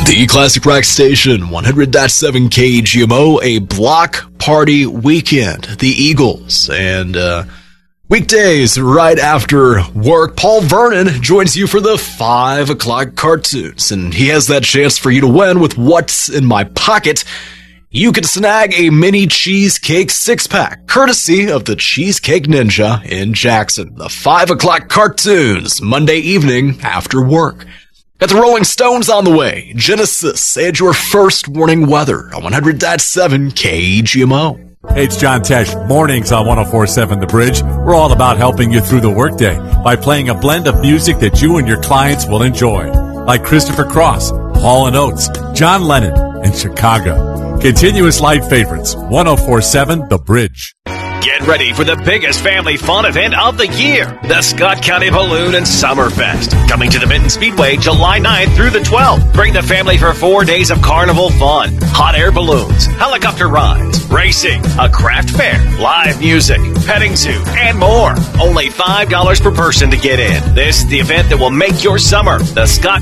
The Classic Rock Station, 100.7 KGMO, a block party weekend. The Eagles. And weekdays right after work, Paul Vernon joins you for the 5 o'clock cartoons. And he has that chance for you to win with What's in My Pocket. You can snag a mini cheesecake 6-pack, courtesy of the Cheesecake Ninja in Jackson. The 5 o'clock cartoons, Monday evening after work. Got the Rolling Stones on the way, Genesis, and your first warning weather on 100.7 KGMO. Hey, it's John Tesh. Mornings on 104.7 The Bridge. We're all about helping you through the workday by playing a blend of music that you and your clients will enjoy. Like Christopher Cross, Hall & Oates, John Lennon, and Chicago. Continuous light favorites, 104.7 The Bridge. Get ready for the biggest family fun event of the year, the Scott County Balloon and Summerfest. Coming to the Benton Speedway July 9th through the 12th. Bring the family for 4 days of carnival fun, hot air balloons, helicopter rides, racing, a craft fair, live music, petting zoo, and more. Only $5 per person to get in. This is the event that will make your summer. The Scott